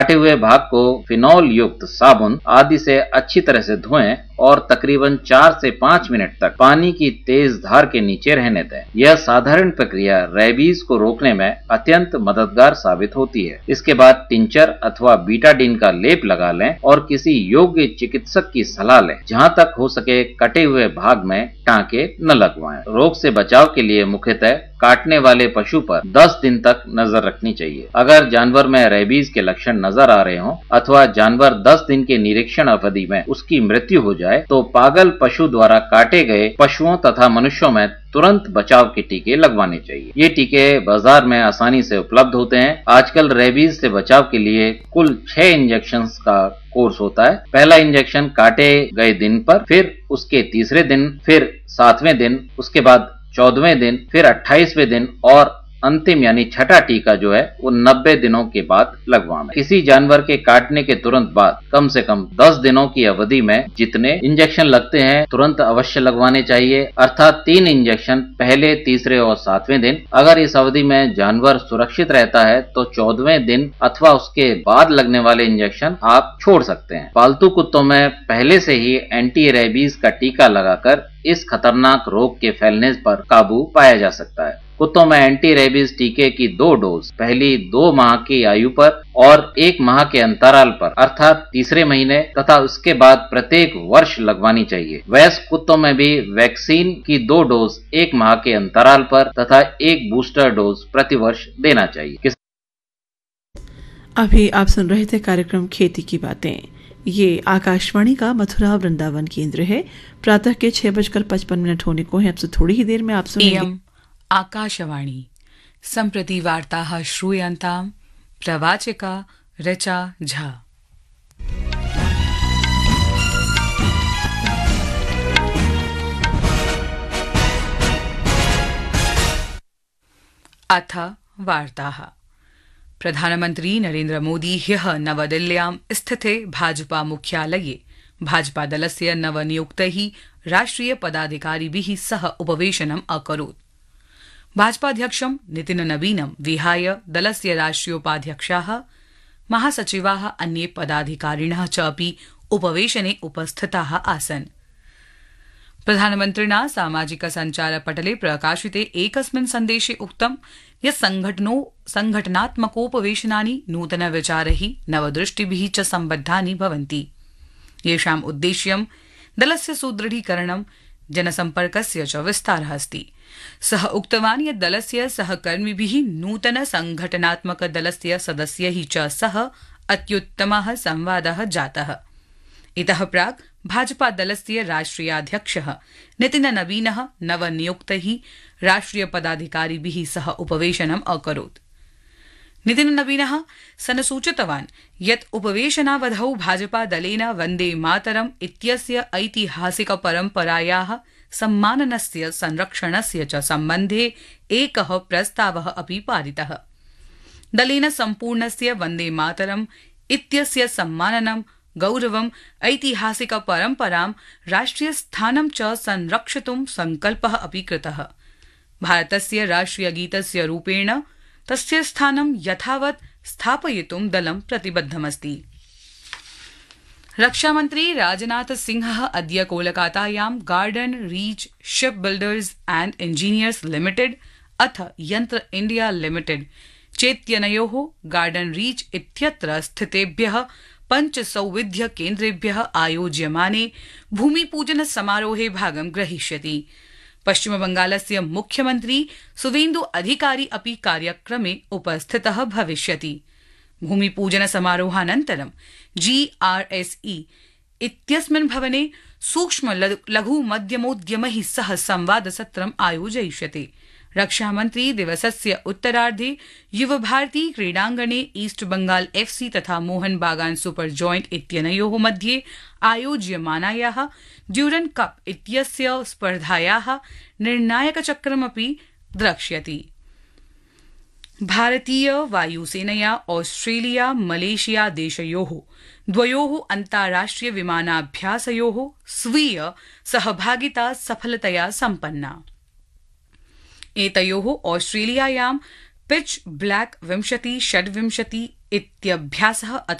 कटे हुए भाग को फिनॉल युक्त साबुन आदि से अच्छी तरह से धोएं और तकरीबन 4 से 5 मिनट तक पानी की तेज धार के नीचे रहने दें। यह साधारण प्रक्रिया रेबीज को रोकने में अत्यंत मददगार साबित होती है। इसके बाद टिंचर अथवा बीटाडीन का लेप लगा लें और किसी योग्य चिकित्सक की सलाह लें। जहां तक हो सके कटे हुए भाग में टांके न लगवाएं। रोग से बचाव के लिए मुख्यतः काटने वाले पशु पर 10 दिन तक नजर रखनी चाहिए। अगर जानवर में रेबीज के लक्षण नजर आ रहे हों अथवा जानवर 10 दिन के निरीक्षण अवधि में उसकी मृत्यु हो जाए तो पागल पशु द्वारा काटे गए पशुओं तथा मनुष्यों में तुरंत बचाव के टीके लगवाने चाहिए। ये टीके बाजार में आसानी से उपलब्ध होते हैं। आजकल रेबीज से बचाव के लिए कुल 6 इंजेक्शन का कोर्स होता है। पहला इंजेक्शन काटे गए दिन पर, फिर उसके तीसरे दिन, फिर 7वें दिन, उसके बाद 14वें दिन, फिर 28वें दिन और अंतिम यानी छठा टीका जो है वो 90 दिनों के बाद लगवाना। किसी जानवर के काटने के तुरंत बाद कम से कम 10 दिनों की अवधि में जितने इंजेक्शन लगते हैं तुरंत अवश्य लगवाने चाहिए, अर्थात 3 इंजेक्शन पहले, तीसरे और 7वें दिन। अगर इस अवधि में जानवर सुरक्षित रहता है तो 14वें दिन अथवा उसके बाद लगने वाले इंजेक्शन आप छोड़ सकते हैं। पालतू कुत्तों में पहले से ही एंटी रेबीज का टीका लगाकर इस खतरनाक रोग के फैलने पर काबू पाया जा सकता है। कुत्तों में एंटी रेबीज टीके की 2 डोज पहली 2 माह की आयु पर और 1 माह के अंतराल पर अर्थात तीसरे महीने तथा उसके बाद प्रत्येक वर्ष लगवानी चाहिए। वयस्क कुत्तों में भी वैक्सीन की 2 डोज 1 माह के अंतराल पर तथा 1 बूस्टर डोज प्रति वर्ष देना चाहिए। अभी आप सुन रहे थे कार्यक्रम खेती की बातें। ये आकाशवाणी का मथुरा वृंदावन केंद्र है। प्रातः के 6:55 होने को है। अब से थोड़ी ही देर में आप सुनेंगे आकाशवाणी सम्प्रति वार्ताः श्रूयन्ताम् प्रवाचिका ऋचा झा। अथ वार्ताः। प्रधानमन्त्री नरेन्द्र मोदी ह्यः नवदिल्ल्यां स्थिते भाजपा मुख्यालये भाजपा दलस्य नवनियुक्तैः राष्ट्रिय पदाधिकारिभिः सह उपवेशनम् अकरोत्। भाजपाध्यक्षं नितिन नवीनं विहाय दलस्य राष्ट्रियोपाध्यक्षाः, महासचिवाः, अन्ये पदाधिकारिणः च अपि उपवेशने उपस्थिताः आसन्। प्रधानमन्त्रिणा सामाजिक सञ्चारपटले प्रकाशिते एकस्मिन् सन्देशे उक्तं यत् संघटनात्मकोपवेशनानि नूतनविचारैः, नवदृष्टिभिः च सम्बद्धानि भवन्ति, येषाम् उद्देश्यं दलस्य सुदृढीकरणं, जनसम्पर्कस्य च विस्तारः अस्ति। सः उक्तवान् यत् दलस्य सहकर्मिभिः नूतन संघटनात्मक दलस्य सदस्यैः च सह अत्युत्तमः संवादः जातः। इतः प्राक् भाजपा दलस्य राष्ट्रियाध्यक्षः नितिन नवीनः नवनियुक्तैः राष्ट्रिय पदाधिकारिभिः सह उपवेशनम् अकरोत्। नितिन नवीनः सनसूचितवान् यत् उपवेशनावधौ भाजपा दलेन वन्दे मातरम् इत्यस्य ऐतिहासिक परम्परायाः सम्माननस्य, संरक्षणस्य च सम्बन्धे एकः प्रस्तावः अपि पारितः। दलेन सम्पूर्णस्य वन्दे मातरम् इत्यस्य सम्माननं, गौरवम्, ऐतिहासिक परम्परां, राष्ट्रियस्थानं च संरक्षितुं सङ्कल्पः अपि कृतः। भारतस्य राष्ट्रियगीतस्य रूपेण तस्य स्थानं यथावत् स्थापयितुं दलं प्रतिबद्धमस्ति। रक्षामन्त्री राजनाथ सिंहः अद्य कोलकातायां garden reach ship builders and engineers limited अथ यन्त्र इंडिया लिमिटेड चेत्यनयोः गार्डन रीच इत्यत्र स्थितेभ्यः 5 सौविध्य केन्द्रेभ्यः आयोज्यमाने भूमिपूजन समारोहे भागं ग्रहीष्यति। पश्चिमबंगालस्य मुख्यमन्त्री सुवेन्दु अधिकारी अपि कार्यक्रमे उपस्थितः भविष्यति। भूमिपूजन समारोहानन्तरं GRSE इत्यस्मिन् भवने सूक्ष्म लघु मध्यमोद्यमैः सह संवादसत्रम् आयोजयिष्यते। रक्षामन्त्री दिवसस्य उत्तरार्धे युवभारती क्रीडाङ्गणे ईस्ट बंगाल FC तथा मोहन बागान सुपर जॉइंट इत्यनयोः मध्ये आयोज्यमानायाः ड्यूरन कप इत्यस्य स्पर्धायाः निर्णायकचक्रमपि द्रक्ष्यति। भारतीय वायुसेनया ऑस्ट्रेलिया मलेशिया देशयोः द्वयोः अन्ताराष्ट्रिय विमानाभ्यासयोः स्वीय सहभागिता सफलतया सम्पन्ना। एतयोः ऑस्ट्रेलियायां पिच ब्लैक 2026 इत्यभ्यासः